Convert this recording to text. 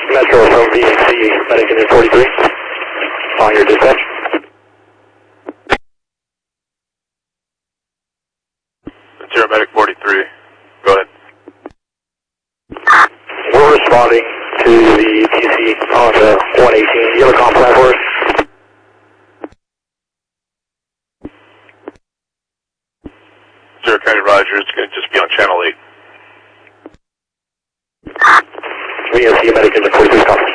Metro from VNC, medic in 43. On your dispatch. Zero medic 43. Go ahead. We're responding to the TC on the 118. Do you have a comp plan for us? Zero County Roger, it's going to just be on channel 8. VNC medic in 43, copy.